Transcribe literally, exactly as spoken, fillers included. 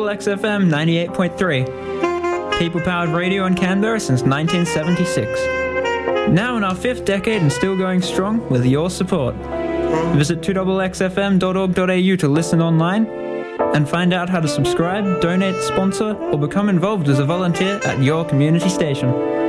X F M ninety-eight point three. People-powered radio in Canberra since nineteen seventy-six. Now in our fifth decade and still going strong with your support. Visit two x x f m dot org dot a u to listen online and find out how to subscribe, donate, sponsor, or become involved as a volunteer at your community station.